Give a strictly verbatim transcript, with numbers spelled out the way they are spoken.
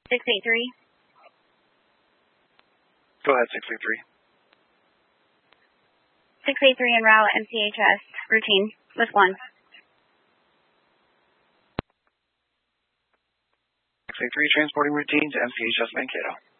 six eight three. Go ahead, six eight three. six eight three en route, M C H S, routine, with one. six eight three transporting routine to M C H S Mankato.